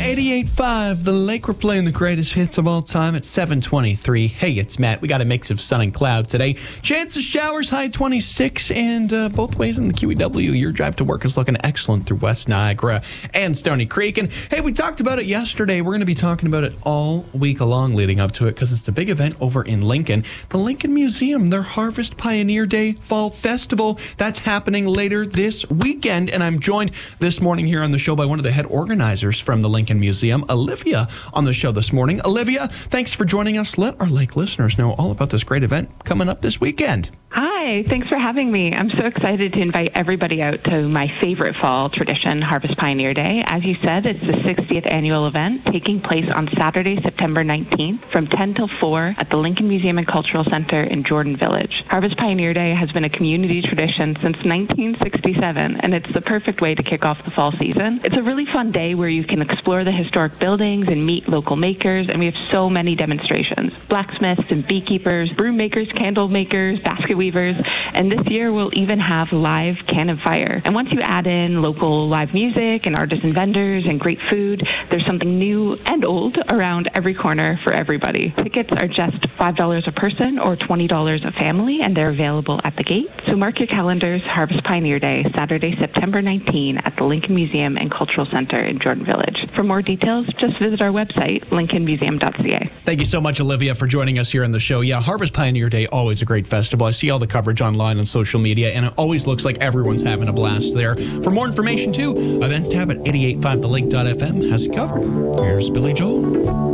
88.5, The Lake. We're playing the greatest hits of all time at 7:23. Hey, it's Matt. We got a mix of sun and cloud today. Chance of showers, high 26, and both ways in the QEW. Your drive to work is looking excellent through West Niagara and Stony Creek. And hey, we talked about it yesterday. We're going to be talking about it all week long leading up to it because it's a big event over in Lincoln. The Lincoln Museum, their Harvest Pioneer Day Fall Festival. That's happening later this weekend. And I'm joined this morning here on the show by one of the head organizers from the Lincoln Museum, Olivia, on the show this morning. Olivia, thanks for joining us. Let our Lake listeners know all about this great event coming up this weekend. Hi, thanks for having me. I'm so excited to invite everybody out to my favorite fall tradition, Harvest Pioneer Day. As you said, it's the 60th annual event taking place on Saturday, September 19th from 10 till 4 at the Lincoln Museum and Cultural Center in Jordan Village. Harvest Pioneer Day has been a community tradition since 1967, and it's the perfect way to kick off the fall season. It's a really fun day where you can explore the historic buildings and meet local makers, and we have so many demonstrations. Blacksmiths and beekeepers, broom makers, candle makers, basket weavers, and this year we'll even have live cannon fire. And once you add in local live music and artisan vendors and great food, there's something new and old around every corner for everybody. Tickets are just $5 a person or $20 a family, and they're available at the gate. So mark your calendars, Harvest Pioneer Day, Saturday, September 19 at the Lincoln Museum and Cultural Center in Jordan Village. For more details, just visit our website, lincolnmuseum.ca. Thank you so much, Olivia, for joining us here on the show. Yeah, Harvest Pioneer Day, always a great festival. I see all the coverage online on social media, and it always looks like everyone's having a blast there. For more information, too, events tab at 885thelake.fm has it covered. Here's Billy Joel.